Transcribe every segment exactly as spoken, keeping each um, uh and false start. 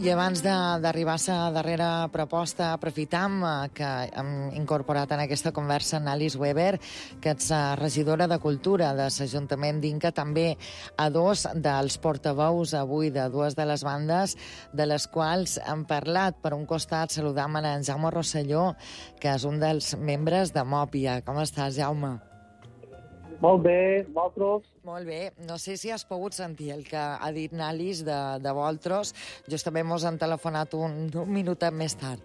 I abans d'arribar a la darrera proposta, aprofitam que hem incorporat en aquesta conversa en Alice Weber, que ets regidora de Cultura de l'Ajuntament d'Inca, també a dos dels portaveus avui de dues de les bandes, de les quals hem parlat. Per un costat, saludam en Jaume Rosselló, que és un dels membres de Mòpia. Com estàs, Jaume? Molt bé, vosaltres? Molt bé. No sé si has pogut sentir el que ha dit Nalis de, de Voltros. Justament mos han telefonat un, un minutet més tard.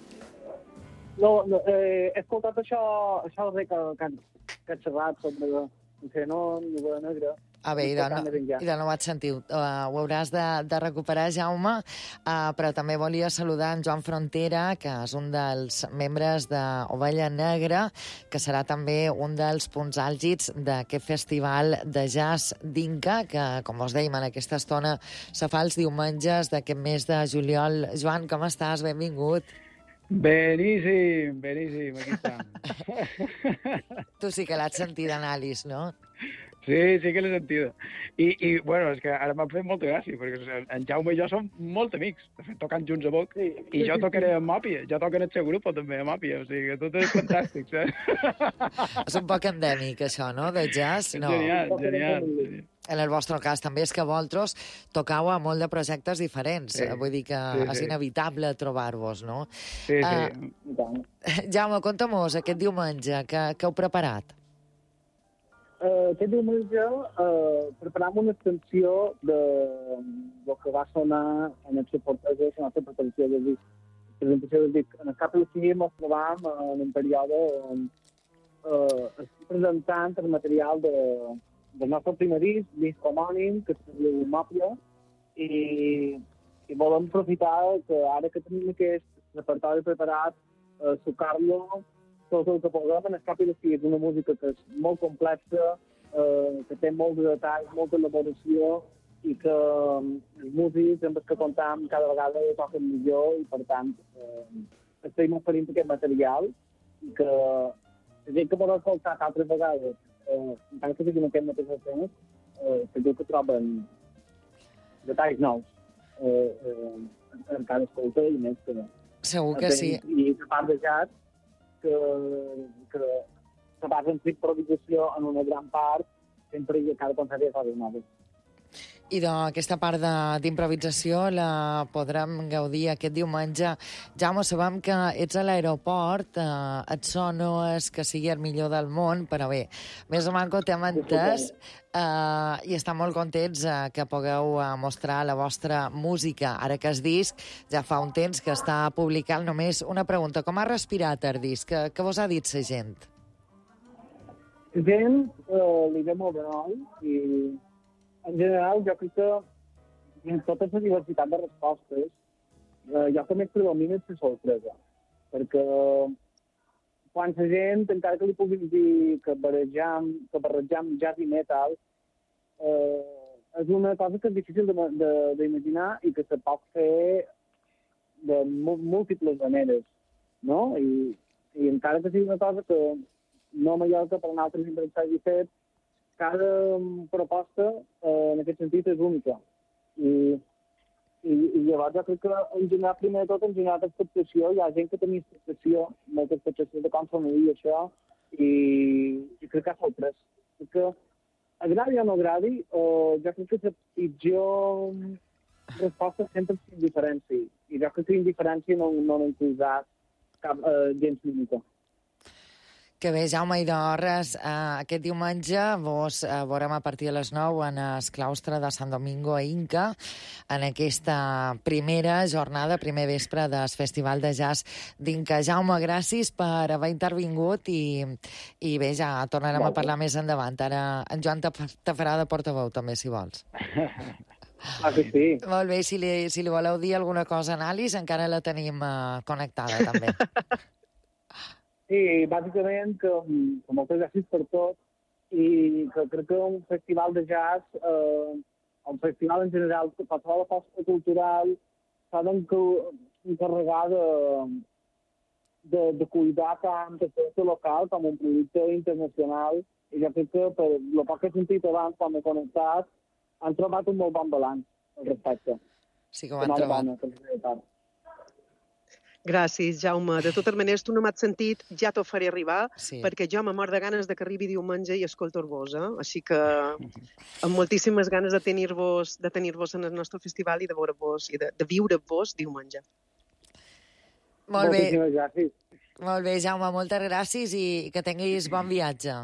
No, no eh, he escoltat això, això de que, que, que has xerrat sobre el xenon, la negra. A bé, i de, no, i de no ho vaig sentir. Uh, ho hauràs de, de recuperar, Jaume, uh, però també volia saludar en Joan Frontera, que és un dels membres d'Ovella Negra, que serà també un dels punts àlgids d'aquest festival de jazz d'Inca, que, com us dèiem, en aquesta estona se fa els diumenges d'aquest mes de juliol. Joan, com estàs? Benvingut. Beníssim, beníssim, aquí estem. Tu sí que l'has sentit d'anàlis, no? Sí, sí que l'he sentido. I, i, bueno, és que ara m'ha fet molta gràcia, perquè en Jaume i jo som molt amics, de fet, tocant junts a Boc, sí. I jo tocaré a Mòpia, jo toco en el seu grup també a Mòpia, o sigui que tot és fantàstic, saps? És un poc endèmic, això, no?, de jazz? No. Genial, genial. En el vostre cas també és que vosaltres tocau a molt de projectes diferents, sí, vull dir que sí, és sí. inevitable trobar-vos, no? Sí, sí. Uh, Jaume, conta'm-nos aquest diumenge, què, què heu preparat? Uh, aquest diumenge uh, preparam una extensió de del que va sonar en el reportatge, la nostra presentació del disc. presentació del disc. En el cap del cinc ens trobam en un període on uh, estic presentant el material de, del nostre primer disc, disc homònim, que es diu Mòpia, i, i volem aprofitar que ara que tenim aquest repertori preparat, uh, sucar-lo tot el que puguem en el cap i de fi. És una música que és molt complexa, eh, que té molts detalls, molta elaboració, i que eh, els músics amb els que comptam cada vegada toquen millor, i per tant eh, estem oferint aquest material, i que la gent que vol escoltar altres vegades, eh, encara que siguin aquest mateix temps, eh, segur que troben detalls nous eh, eh, en cada escolta, i més que... Segur que sí. I a part de jazz, que, que se basa en improvisació en una gran part, sempre i a cada concert hi ha coses noves. I d'aquesta part d'improvisació la podrem gaudir aquest diumenge. Jaume, sabem que ets a l'aeroport, eh, et so no és que sigui el millor del món, però bé, més o manco t'hem entès, eh, i estem molt contents eh, que pugueu eh, mostrar la vostra música. Ara que el disc ja fa un temps que està publicat. Només una pregunta, com ha respirat el disc? Què, què vos ha dit la gent? La gent eh, li ve molt bé, oi? I en general, jo crec que en tota la diversitat de respostes, eh, jo que més predomina és la sorpresa. Perquè quan la gent, encara que li puguin dir que barrejam, que barrejam jazz i metal, eh, és una cosa que és difícil d'imaginar i que se pot fer de múltiples maneres, no? I, i encara que sigui una cosa que no a Mallorca per altres indrets s'hagi fet, cada proposta, eh, en aquest sentit, és única. I, i, i llavors jo crec que en general, primer de tot, en general expectació, hi ha gent que tenia expectació, molta expectació de com sonaria això, i, i crec que ha sorprès. Crec que, agradi o no agradi, eh, jo crec que la pitjor resposta sempre és indiferència. I jo crec que indiferència no, no n'ha causat cap eh, gens única. Que bé, Jaume, i de res, eh, aquest diumenge vos eh, veurem a partir de les nou en el claustre de Sant Domingo a Inca, en aquesta primera jornada, primer vespre del Festival de Jazz d'Inca. Jaume, gràcies per haver intervingut i, i bé, ja tornarem a parlar més endavant. Ara en Joan te, te farà de portaveu també, si vols. Ah, que sí. Molt bé, si li, si li voleu dir alguna cosa a Alice, encara la tenim eh, connectada, també. Sí, bàsicament, que, que moltes gràcies per tot, i que crec que un festival de jazz, eh, un festival en general, qualsevol aposta cultural, s'ha d'encarregar de, de, de cuidar tant el producte local com un producte internacional, i jo crec que per el poc que he sentit abans, quan m'he connectat, han trobat un molt bon balanç al respecte. Sí que ho han trobat. Bona, felicitats. Gràcies, Jaume. De totes maneres, tu no m'has sentit, ja t'ho faré arribar, Sí. perquè jo me mor de ganes de que arribi diumenge i escolto vos, eh? Així que amb moltíssimes ganes de tenir-vos de tenir-vos en el nostre festival i de veure-vos i de, de viure-vos diumenge. Molt bé, Moltíssimes gràcies. molt bé, Jaume, moltes gràcies i que tinguis bon viatge.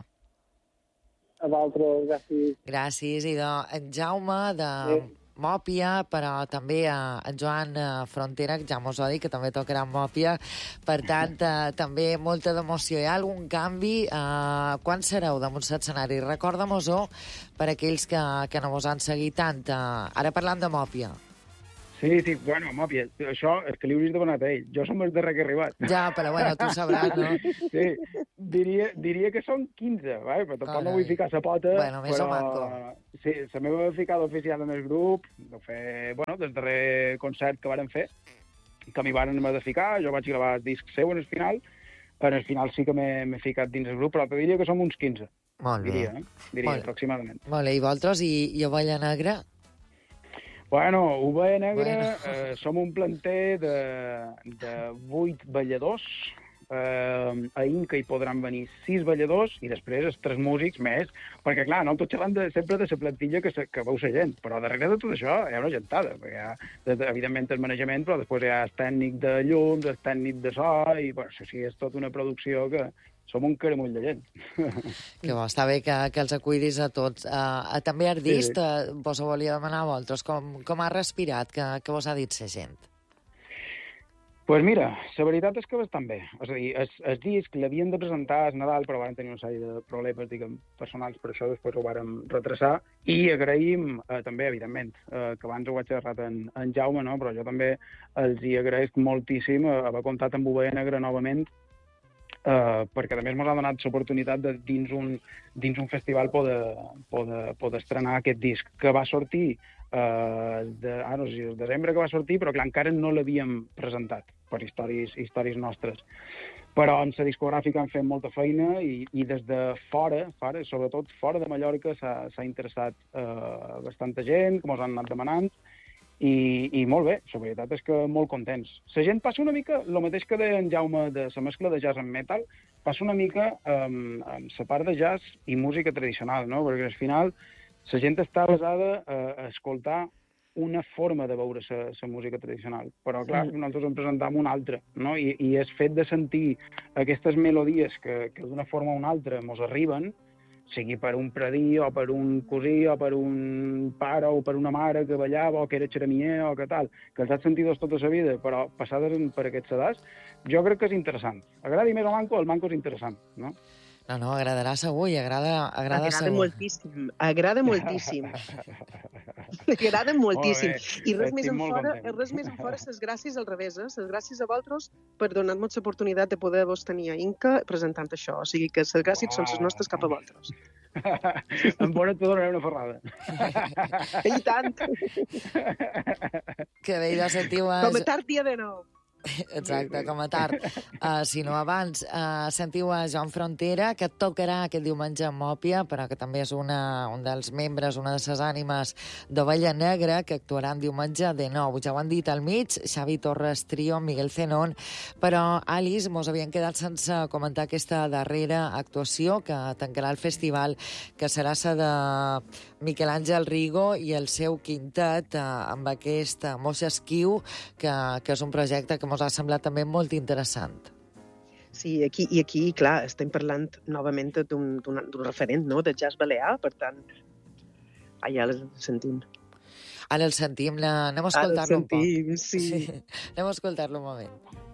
A vosaltres, gràcies. Gràcies, i de en Jaume, de Sí. Mòpia, però també a en Joan eh, Frontera, que ja mos ho ha dit, que també tocarà en Mòpia. Per tant, eh, també molta d'emoció. Hi ha algun canvi? Eh, quan sereu damunt l'escenari? Recorda-mos-ho per aquells que, que no vos han seguit tant. Eh, ara parlant de Mòpia. Sí, sí, bueno, Mòpia, això és que li hauries demanat a ell. Jo som el darrer que he arribat. Ja, però bueno, tu sabràs, no? Sí, diria, diria que són quinze, vai? Però tampoc Carai. no vull ficar sa pota. Bueno, més però... o manco. Sí, la meva ficada oficial en el grup, de fer, bueno, des del darrer concert que varen fer, que m'hi varen haver de ficar, jo vaig gravar el disc seu en el final, en el final sí que m'he m'he ficat dins el grup, però te diria que som uns quinze, Molt bé. diria, eh? diria Molt bé. aproximadament. Molt bé, i vosaltres, i, i Ovella Negra? Bueno, Ovella Negra, Bueno. eh, som un planter de, de vuit balladors, eh, a Inca hi podran venir sis balladors i després els tres músics més, perquè clar, no tot xerrant de, sempre de la plantilla que, se, que veu la gent, però darrere de tot això hi ha una gentada, perquè hi ha, de, evidentment, el manejament, però després hi ha el tècnic de llums, el tècnic de so, i bueno, això sí, és tota una producció que som un caramull de gent. Que bo, està bé que, que els acuidis a tots. Uh, també Ardist, Sí, uh, vos ho volia demanar a vosaltres, com, com ha respirat, que, que vos ha dit la gent? Pues mira, la veritat és que bastant bé. És a dir, el, el disc l'havien de presentar a Nadal, però van tenir una sèrie de problemes, diguem, personals, per això després ho vàrem retrasar. I agraïm, eh, també, evidentment, eh, que abans ho vaig xerrat en, en Jaume, no? Però jo també els hi agraïc moltíssim eh, haver comptat amb Ovella Negra novament, eh, perquè a més ens ha donat l'oportunitat de dins un, dins un festival poder, poder, poder estrenar aquest disc, que va sortir Uh, de, ah, no sé si el desembre que va sortir, però clar, encara no l'havíem presentat per històries, històries nostres. Però en la discogràfica han fet molta feina i, i des de fora, fora, sobretot fora de Mallorca, s'ha interessat uh, bastanta gent, que mos han anat demanant, i, i molt bé, la veritat és que molt contents. La gent passa una mica, el mateix que deia en Jaume de la mescla de jazz amb metal, passa una mica um, amb la part de jazz i música tradicional, no? Perquè al final la gent està basada a escoltar una forma de veure la música tradicional. Però, clar, nosaltres en presentem una altra, no? I, i és fet de sentir aquestes melodies que, que d'una forma o una altra mos arriben, sigui per un predí, o per un cosí, o per un pare, o per una mare que ballava, o que era xeramier, o que tal, que els has sentit tota la vida, però passades per aquests sedars, jo crec que és interessant. Agradi més o manco, el manco és interessant, no? No, no, agradarà segur i agrada, agrada, Agrada segur. moltíssim, agrada moltíssim. Agrada moltíssim. I res Estic més en molt fora, content. res més en fora, ses gràcies al revés, eh? Ses gràcies a vosaltres per donar-nos l'oportunitat de poder-vos tenir a Inca presentant això. O sigui que ses gràcies són les nostres cap a vosaltres. En bona et donaré una ferrada. I tant! Que bé, ja sentiu... Com a tard dia de nou. Exacte, com a tard. Uh, si no abans, uh, sentiu a Joan Frontera, que tocarà aquest diumenge a Mòpia, però que també és una, un dels membres, una de les ànimes d'Ovella Negra, que actuaran diumenge de nou. Ja ho han dit al mig, Xavi Torres Trio, Miguel Zenón, però, Alice, mos havien quedat sense comentar aquesta darrera actuació que tancarà el festival, que serà la de Miquel Àngel Rigo i el seu quintet eh, amb aquest eh, Moix Esquiu, que, que és un projecte que mos ha semblat també molt interessant. Sí, aquí, i aquí, clar, estem parlant novament d'un referent, no?, de jazz balear, per tant, allà el sentim. Ara el sentim, la... anem a Ara el escoltar-lo un poc. sentim, sí. sí. Anem a escoltar-lo un moment.